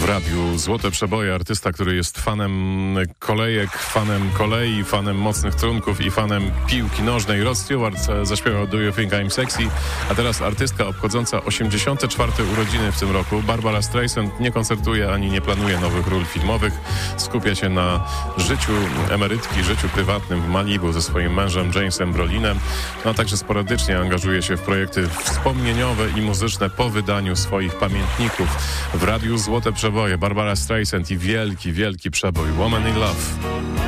radiu Złote Przeboje, artysta, który jest fanem kolejek, fanem kolei, fanem mocnych trunków i fanem piłki nożnej. Rod Stewart zaśpiewał Do You Think I'm Sexy, a teraz artystka obchodząca 84. urodziny w tym roku. Barbara Streisand nie koncertuje ani nie planuje nowych ról filmowych. Skupia się na życiu emerytki, życiu prywatnym w Malibu ze swoim mężem Jamesem Brolinem, a także sporadycznie angażuje się w projekty wspomnieniowe i muzyczne po wydaniu swoich pamiętników. W radiu Złote Przeboje Barbara Streisand i wielki przebój Woman in Love.